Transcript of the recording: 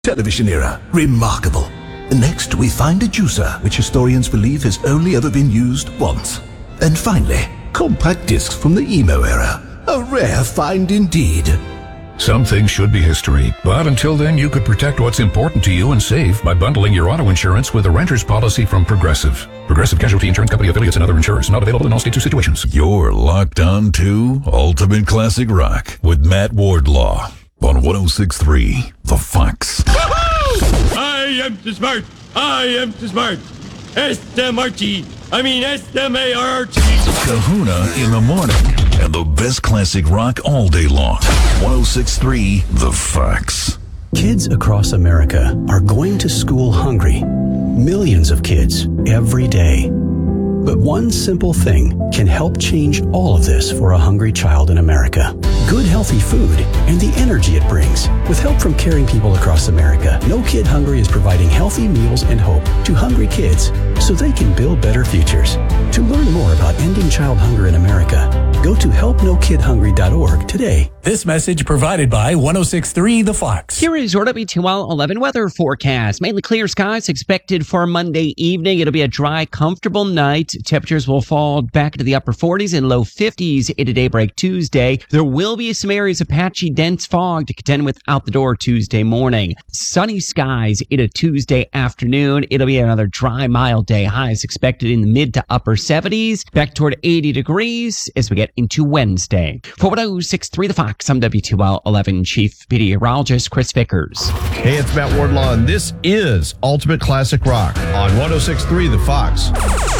Television era. Remarkable. Next, we find a juicer, which historians believe has only ever been used once. And finally, compact discs from the emo era. A rare find indeed. Some things should be history, but until then you could protect what's important to you and save by bundling your auto insurance with a renter's policy from Progressive. Progressive Casualty Insurance Company affiliates and other insurers. Not available in all states or situations. You're locked on to Ultimate Classic Rock with Matt Wardlaw on 106.3 The Fox. Woohoo! I am too smart. I am too smart. S-M-R-T. I mean S-M-A-R-T. Kahuna in the morning and the best classic rock all day long. 106.3 The Fox. Kids across America are going to school hungry. Millions of kids every day. But one simple thing can help change all of this for a hungry child in America. Good, healthy food and the energy it brings. With help from caring people across America, No Kid Hungry is providing healthy meals and hope to hungry kids so they can build better futures. To learn more about ending child hunger in America, go to helpnokidhungry.org today. This message provided by 106.3 The Fox. Here is your WTOL 11 weather forecast. Mainly clear skies expected for Monday evening. It'll be a dry, comfortable night. Temperatures will fall back into the upper 40s and low 50s into daybreak Tuesday. There will be some areas of patchy, dense fog to contend with out the door Tuesday morning. Sunny skies into Tuesday afternoon. It'll be another dry, mild day. Highs expected in the mid to upper 70s. Back toward 80 degrees as we get into Wednesday. For 106.3 The Fox, I'm WTOL 11 Chief Meteorologist Chris Vickers. Hey, it's Matt Wardlaw, and this is Ultimate Classic Rock on 106.3 The Fox.